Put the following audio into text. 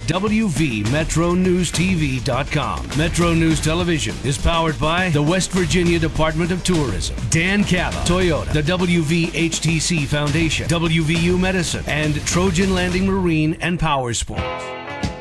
WVMetroNewsTV.com. Metro News Television is powered by the West Virginia Department of Tourism, Dan Cava, Toyota, the WVHTC Foundation, WVU Medicine, and Trojan Landing Marine and Power Sports.